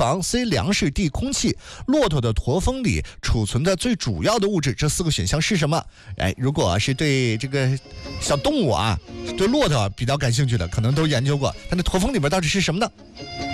房 C 粮食 D 空气。骆驼的驼峰里储存的最主要的物质，这4个选项是什么？哎，如果是对这个小动物啊，对骆驼比较感兴趣的，可能都研究过，但那驼峰里边到底是什么呢？